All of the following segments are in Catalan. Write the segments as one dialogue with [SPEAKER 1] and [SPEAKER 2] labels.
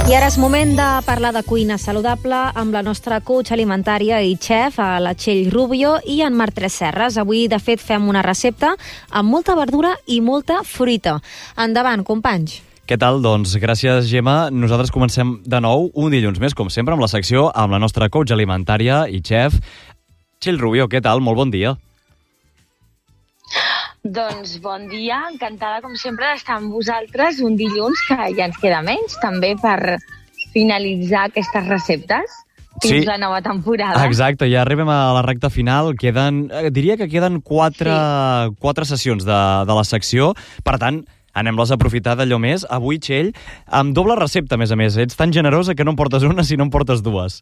[SPEAKER 1] I ara és moment de parlar de cuina saludable amb la nostra coach alimentària i xef, la Txell Rubio, i en Marc Tresserras. Avui, de fet, fem una recepta amb molta verdura i molta fruita. Endavant, companys.
[SPEAKER 2] Què tal? Doncs gràcies, Gemma. Nosaltres comencem de nou un dilluns més, com sempre, amb la secció amb la nostra coach alimentària i xef, Txell Rubio. Què tal? Molt bon dia.
[SPEAKER 3] Doncs bon dia, encantada com sempre d'estar amb vosaltres un dilluns, que ja ens queda menys, també per finalitzar aquestes receptes fins la nova temporada.
[SPEAKER 2] Exacte, ja arribem a la recta final, diria que queden quatre sessions de la secció, per tant, anem-les a aprofitar d'allò més. Avui, Txell, amb doble recepta, a més. Ets tan generosa que no en portes una, sinó en portes dues.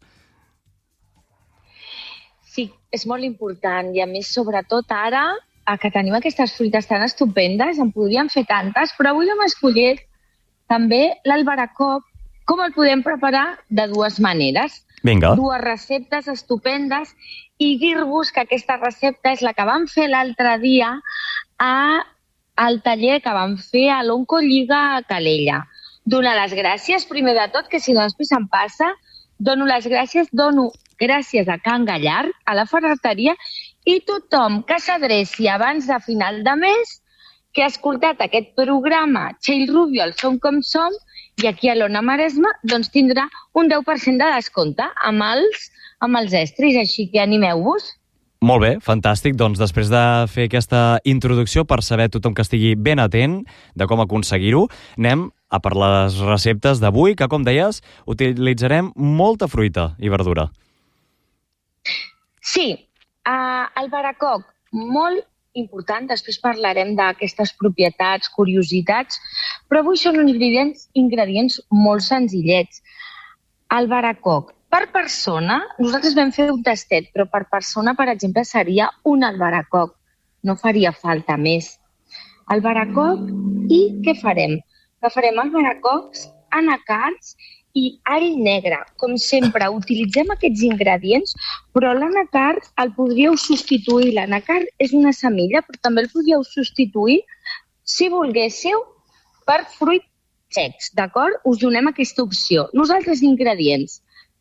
[SPEAKER 3] Sí, és molt important, i a més, sobretot ara, que tenim aquestes fruites tan estupendes, en podríem fer tantes, però avui hem escollit també l'albaracoc, com el podem preparar de dues maneres.
[SPEAKER 2] Vinga.
[SPEAKER 3] Dues receptes estupendes, i dir-vos que aquesta recepta és la que vam fer l'altre dia al taller que vam fer a l'Oncolliga a Calella. Donar les gràcies, primer de tot, que si no després em passa, dono gràcies a Can Gallard, a la ferreteria, i tothom que s'adreci abans de final de mes, que ha escoltat aquest programa Txell Rubio, el Som com som, i aquí a l'Ona Maresma, doncs tindrà un 10% de descompte amb els estris, així que animeu-vos.
[SPEAKER 2] Molt bé, fantàstic. Doncs després de fer aquesta introducció, per saber tothom que estigui ben atent de com aconseguir-ho, anem a per les receptes d'avui, que, com deies, utilitzarem molta fruita i verdura.
[SPEAKER 3] Sí, albaracoc, molt important, després parlarem d'aquestes propietats, curiositats, però avui són ingredients molt senzillets. Albaracoc, per persona, nosaltres vam fer un tastet, però per persona, per exemple, seria un albaracoc, no faria falta més. Albaracoc, i què farem? Agafarem albaracocs, anacards i all negre. Com sempre, utilitzem aquests ingredients, però l'anacard el podríeu substituir. L'anacard és una semilla, però també el podríeu substituir, si volguéssiu, per fruits secs, d'acord? Us donem aquesta opció. Nosaltres ingredients: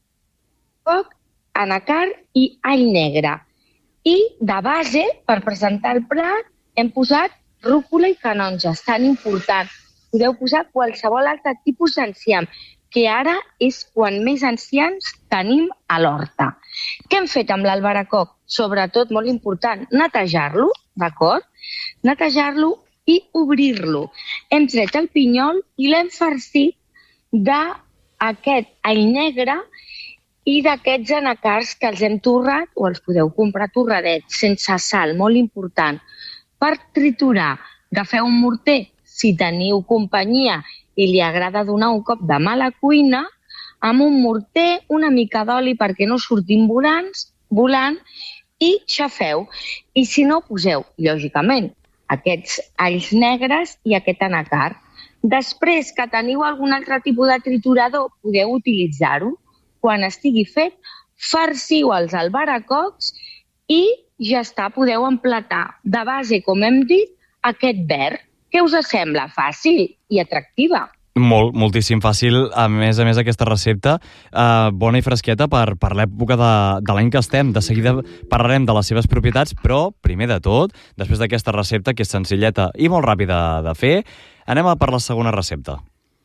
[SPEAKER 3] anacard i all negre. I de base, per presentar el plat, hem posat rúcula i canonges, tan important. Podeu posar qualsevol altre tipus d'enciam, que ara és quan més enciams tenim a l'horta. Què hem fet amb l'albaracoc? Sobretot, molt important, netejar-lo, d'acord? Netejar-lo i obrir-lo. Hem tret el pinyol i l'hem farcit d'aquest all negre i d'aquests anacards que els hem torrat, o els podeu comprar torradets, sense sal, molt important. Per triturar, agafeu un morter, si teniu companyia i li agrada donar un cop de mà a la cuina, amb un morter, una mica d'oli perquè no surtin volant, i xafeu. I si no, poseu, lògicament, aquests alls negres i aquest anacard. Després que teniu algun altre tipus de triturador, podeu utilitzar-ho. Quan estigui fet, farciu els albaracocs i ja està, podeu emplatar. De base, com hem dit, aquest verd. Què us sembla? Fàcil i atractiva.
[SPEAKER 2] Moltíssim fàcil. A més, aquesta recepta bona i fresqueta per l'època de l'any que estem. De seguida parlarem de les seves propietats, però, primer de tot, després d'aquesta recepta, que és senzilleta i molt ràpida de fer, anem a per la segona recepta.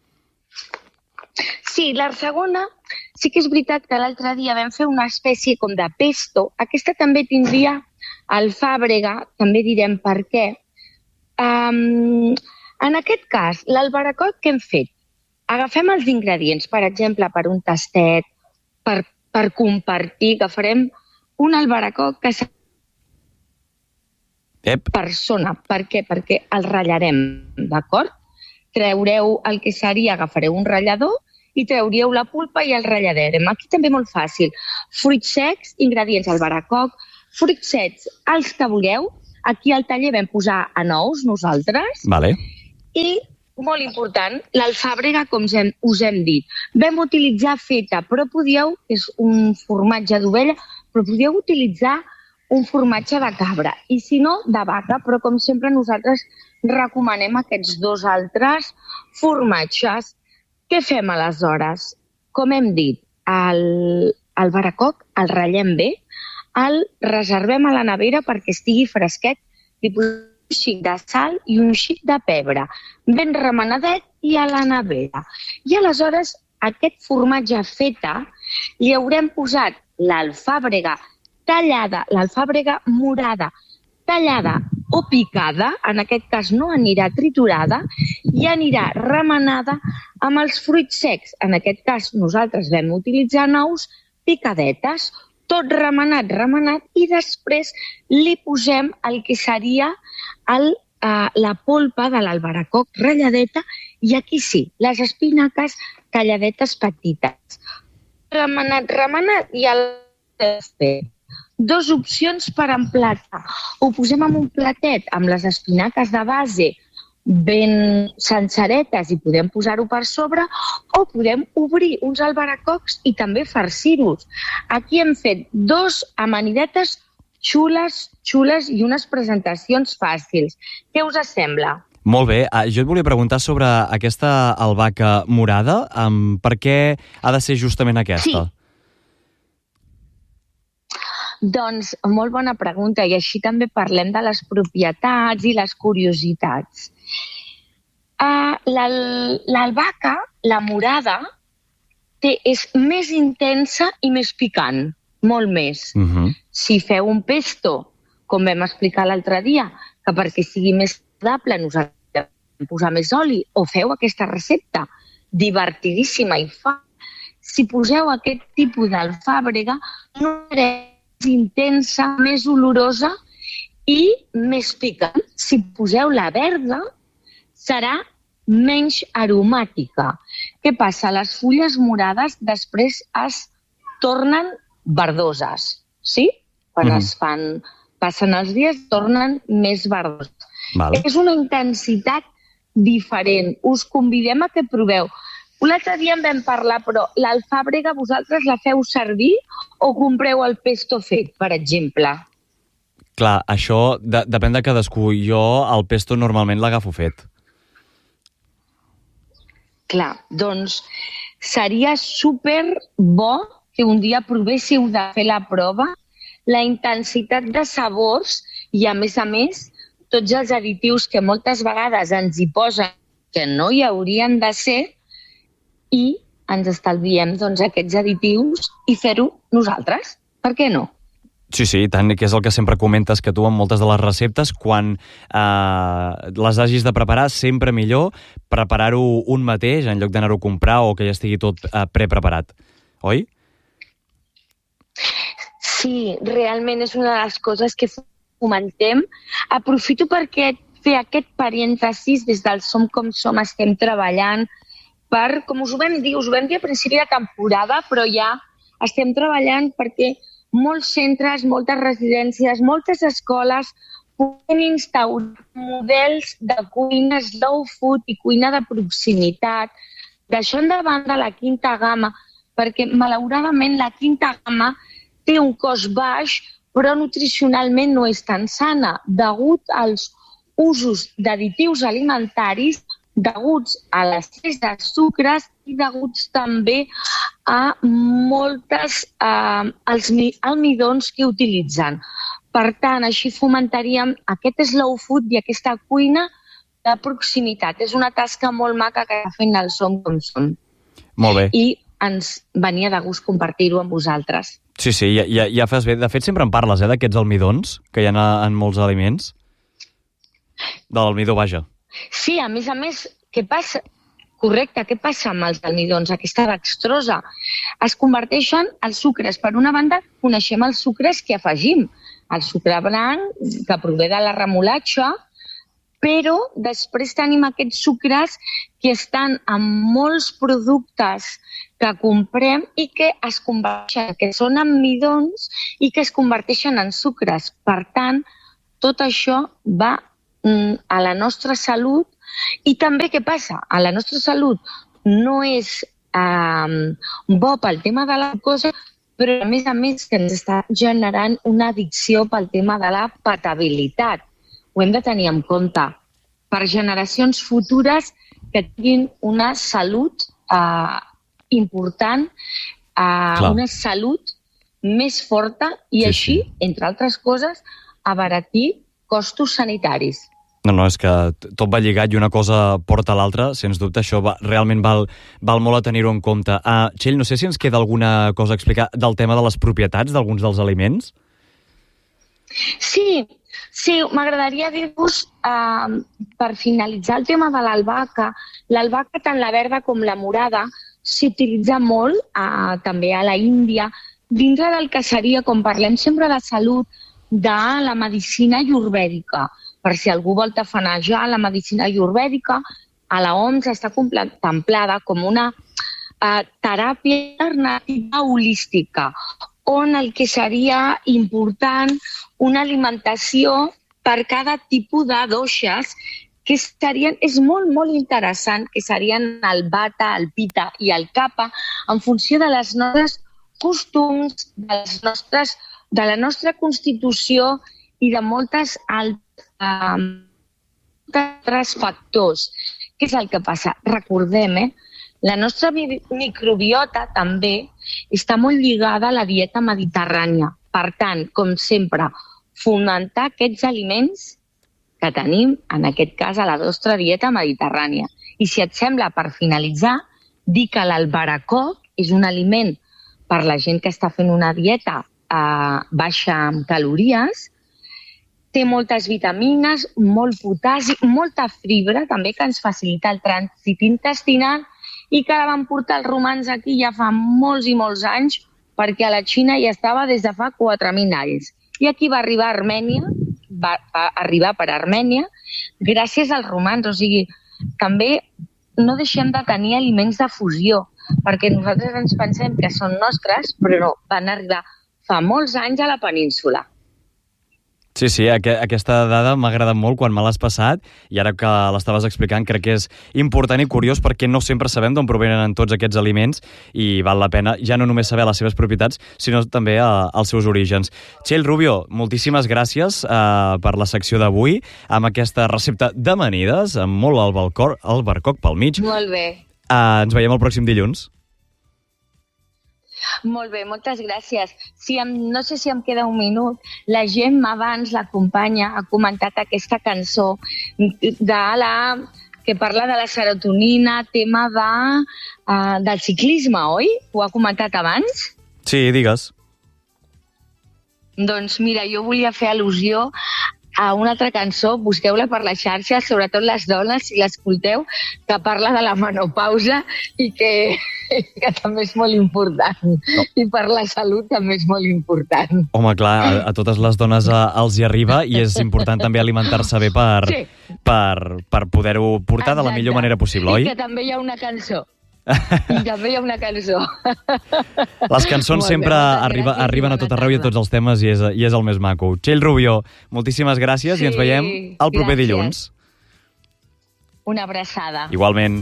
[SPEAKER 3] Sí, la segona, sí que és veritat que l'altre dia vam fer una espècie com de pesto. Aquesta també tindria alfàbrega, també direm per què. En aquest cas, l'albaracoc que hem fet, agafem els ingredients, per exemple, per un tastet, per compartir, que farem un albaracoc que persona. Per què? Perquè el ratllarem, d'acord? Treureu el que seria, agafareu un ratllador i treuríeu la pulpa i el ratllarem. Aquí també molt fàcil. Fruits secs, ingredients albaracoc, fruits secs, els que vulgueu. Aquí al taller vam posar anous, nosaltres.
[SPEAKER 2] Vale.
[SPEAKER 3] I, molt important, l'alfàbrega, com us hem dit. Vam utilitzar feta, però és un formatge d'ovella, però podíeu utilitzar un formatge de cabra. I si no, de vaca, però com sempre nosaltres recomanem aquests dos altres formatges. Què fem aleshores? Com hem dit, el baracoc el ratllem bé, el reservem a la nevera perquè estigui fresquet, li posem un xic de sal i un xic de pebre, ben remenadet i a la nevera. I aleshores aquest formatge feta li haurem posat l'alfàbrega tallada, l'alfàbrega morada, tallada o picada, en aquest cas no anirà triturada, i anirà remenada amb els fruits secs. En aquest cas nosaltres vam utilitzar nous picadetes, tot remenat, i després li posem el que seria la polpa de l'albaracoc ratlladeta i aquí sí, les espinaques talladetes petites. Remenat i el fer. Dos opcions per emplatar. Ho posem en un platet amb les espinaques de base ben senceretes i podem posar-ho per sobre o podem obrir uns albaracocs i també farcir-los. Aquí hem fet dos amanidetes xules i unes presentacions fàcils. Què us sembla?
[SPEAKER 2] Molt bé. Jo et volia preguntar sobre aquesta albahaca morada. Per què ha de ser justament aquesta?
[SPEAKER 3] Sí. Doncs molt bona pregunta i així també parlem de les propietats i les curiositats. L'albahaca, la morada, és més intensa i més picant, molt més. Si feu un pesto, com vam explicar l'altre dia, que perquè sigui més saludable nosaltres hem de posar més oli, o feu aquesta recepta divertidíssima i fa. Si poseu aquest tipus d'alfàbrega, no serà intensa, més olorosa i més picant. Si poseu la verda, serà menys aromàtica. Què passa? Les fulles morades després es tornen verdoses, sí? Quan passen els dies, tornen més verdoses. És una intensitat diferent. Us convidem a que proveu. L'altre dia en vam parlar, però l'alfàbrega vosaltres la feu servir o compreu el pesto fet, per exemple?
[SPEAKER 2] Clar, això depèn de cadascú. Jo el pesto normalment l'agafo fet.
[SPEAKER 3] Clar, doncs seria super bo que un dia provéssiu de fer la prova, la intensitat de sabors i, a més, tots els additius que moltes vegades ens hi posen que no hi haurien de ser, i ens estalviem aquests additius i fer-ho nosaltres. Per què no?
[SPEAKER 2] Sí, tant, que és el que sempre comentes, que tu amb moltes de les receptes, quan les hagis de preparar, sempre millor preparar-ho un mateix en lloc d'anar-ho a comprar o que ja estigui tot prepreparat, oi?
[SPEAKER 3] Sí, realment és una de les coses que fomentem. Aprofito perquè fer aquest parèntesis des del Som Com Som estem treballant per, com us ho vam dir a principi de temporada, però ja estem treballant perquè molts centres, moltes residències, moltes escoles puguin instaurar models de cuina slow food i cuina de proximitat, deixant de banda la quinta gamma, perquè malauradament la quinta gamma té un cost baix, però nutricionalment no és tan sana, degut als usos d'additius alimentaris, deguts a l'excés de sucres i deguts també a moltes almidons que utilitzen. Per tant, així fomentaríem aquest slow food i aquesta cuina de proximitat. És una tasca molt maca que està fent el Som Com Som.
[SPEAKER 2] Molt bé.
[SPEAKER 3] I ens venia de gust compartir-ho amb vosaltres.
[SPEAKER 2] Sí, ja fas bé. De fet, sempre en parles, d'aquests almidons que hi ha en molts aliments. De l'almidó, vaja.
[SPEAKER 3] Sí, a més, què passa? Correcte, què passa amb els almidons? Aquesta dextrosa. Es converteixen els sucres. Per una banda, coneixem els sucres que afegim. El sucre blanc, que prové de la remolatxa, però després tenim aquests sucres que estan en molts productes que comprem i que es converteixen, que són almidons i que es converteixen en sucres. Per tant, tot això va a la nostra salut. I també què passa? A la nostra salut no és bo pel tema de la glucosa, però a més que ens està generant una addicció pel tema de la patabilitat. Ho hem de tenir en compte per generacions futures que tinguin una salut important, una salut més forta i així, entre altres coses, abaratir costos sanitaris.
[SPEAKER 2] No, és que tot va lligat i una cosa porta a l'altra, sens dubte, això realment val molt a tenir-ho en compte. Txell, no sé si ens queda alguna cosa a explicar del tema de les propietats d'alguns dels aliments?
[SPEAKER 3] Sí, m'agradaria dir-vos, per finalitzar el tema de l'albahaca, tant la verda com la morada, s'utilitza molt també a la Índia, dintre del que seria, com parlem sempre de salut, de la medicina ayurvèdica. Per si algú vol tafanejar la medicina ayurvèdica, a la OMS està contemplada com una teràpia alternativa holística, on el que seria important una alimentació per cada tipus de doixes que és molt, molt interessant, que serien el Vata, el Pitta i el Kapha, en funció de les nostres costums, de la nostra constitució i de moltes altres factors. Què és el que passa? Recordem, la nostra microbiota també està molt lligada a la dieta mediterrània. Per tant, com sempre, fomentar aquests aliments que tenim, en aquest cas, a la nostra dieta mediterrània. I si et sembla, per finalitzar, dir que l'albaracoc és un aliment per la gent que està fent una dieta baixa en calories, té moltes vitamines, molt potasi, molta fibra, també que ens facilita el trànsit intestinal i que la van portar els romans aquí ja fa molts i molts anys, perquè a la Xina ja estava des de fa 4.000 anys. I aquí va arribar a Armènia, va arribar per Armènia gràcies als romans. O sigui, també no deixem de tenir aliments de fusió, perquè nosaltres ens pensem que són nostres, però no, van arribar fa molts anys a la península.
[SPEAKER 2] Sí, aquesta dada m'ha agradat molt quan me l'has passat i ara que l'estaves explicant crec que és important i curiós perquè no sempre sabem d'on provenen tots aquests aliments i val la pena ja no només saber les seves propietats, sinó també els seus orígens. Txell Rubio, moltíssimes gràcies per la secció d'avui amb aquesta recepta d'amanides, amb molt albercoc pel mig.
[SPEAKER 3] Molt bé.
[SPEAKER 2] Ens veiem el pròxim dilluns.
[SPEAKER 3] Molt bé, moltes gràcies. No sé si em queda un minut. La Gemma abans, la companya, ha comentat aquesta cançó que parla de la serotonina, tema del ciclisme, oi? Ho ha comentat abans?
[SPEAKER 2] Sí, digues.
[SPEAKER 3] Doncs mira, jo volia fer al·lusió a una altra cançó, busqueu-la per les xarxes, sobretot les dones, si l'escolteu, que parla de la menopausa i que també és molt important. No. I per la salut també és molt important.
[SPEAKER 2] Home, clar, a totes les dones els hi arriba i és important també alimentar-se bé per poder-ho portar de la millor manera possible, oi?
[SPEAKER 3] I que també hi ha una cançó.
[SPEAKER 2] Les cançons sempre arriben a tot arreu i a tots els temes i és el més maco. Txell Rubio, moltíssimes gràcies i ens veiem el proper dilluns.
[SPEAKER 3] Una abraçada.
[SPEAKER 2] Igualment.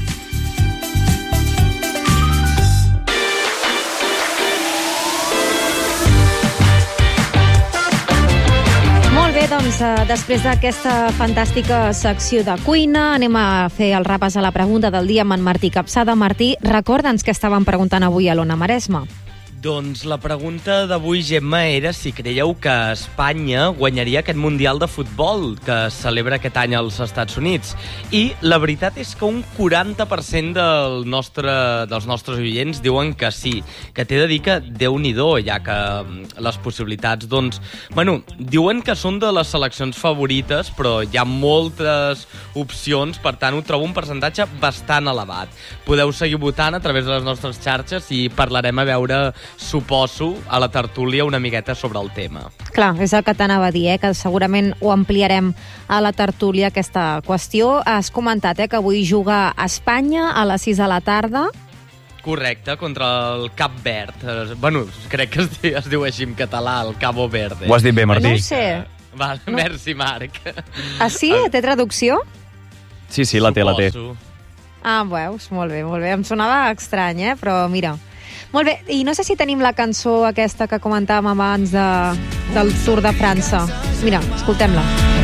[SPEAKER 1] Bé, doncs, després d'aquesta fantàstica secció de cuina, anem a fer el repàs a la pregunta del dia amb en Martí Capçada. Martí, recorda'ns què estàvem preguntant avui a l'Ona Maresme.
[SPEAKER 4] Doncs la pregunta d'avui, Gemma, era si creieu que Espanya guanyaria aquest Mundial de Futbol que es celebra aquest any als Estats Units. I la veritat és que un 40% dels nostres oients diuen que sí, que t'he de dir que Déu-n'hi-do, ja que les possibilitats, doncs, bueno, diuen que són de les seleccions favorites, però hi ha moltes opcions, per tant, ho trobo un percentatge bastant elevat. Podeu seguir votant a través de les nostres xarxes i parlarem, a veure, suposo, a la tertúlia una miqueta sobre el tema.
[SPEAKER 1] Clar, és el que t'anava a dir, que segurament ho ampliarem a la tertúlia, aquesta qüestió. Has comentat que avui juga a Espanya a les 6 de la tarda.
[SPEAKER 4] Correcte, contra el Cap Verd. Bueno, crec que es diu així en català, el Cabo Verde.
[SPEAKER 2] Ho has dit bé, Martí.
[SPEAKER 1] No ho sé.
[SPEAKER 4] Val, no. Merci, Marc.
[SPEAKER 1] Ah, sí? Té traducció?
[SPEAKER 2] Sí, la té.
[SPEAKER 1] Ah, veus? Molt bé. Em sonava estrany, però mira. Molt bé, i no sé si tenim la cançó aquesta que comentàvem abans del Tour de França. Mira, escoltem-la.